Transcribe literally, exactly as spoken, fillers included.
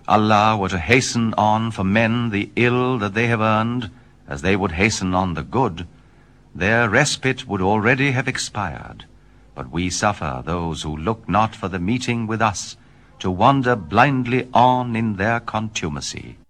Allah were to hasten on for men the ill that they have earned, as they would hasten on the good, their respite would already have expired. But we suffer those who look not for the meeting with us to wander blindly on in their contumacy.